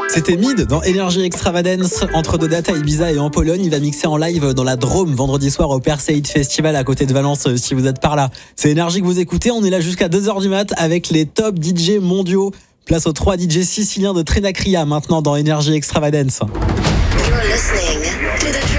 C'était Mid dans Energy Extravagance, entre deux dates à Ibiza et en Pologne. Il va mixer en live dans la Drôme vendredi soir au Perseid Festival à côté de Valence si vous êtes par là. C'est Energy que vous écoutez, on est là jusqu'à 2h du mat avec les top DJ mondiaux. Place aux 3 DJ siciliens de Trinacria maintenant dans Energy Extravagance. You're listening to the